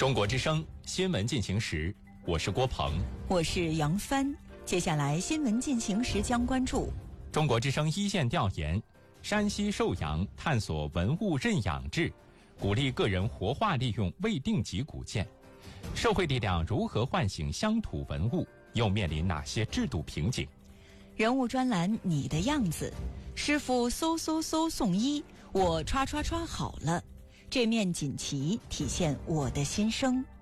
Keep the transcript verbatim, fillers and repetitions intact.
中国之声新闻进行时，我是郭鹏， 我是杨帆。接下来新闻进行时将关注中国之声一线调研：山西寿阳探索文物认养制，鼓励个人活化利用未定级古建。社会力量如何唤醒乡土文物？又面临哪些制度瓶颈？ 人物专栏你的样子，师傅嗖嗖嗖送医，我刷刷刷好了。这面锦旗体现我的心声。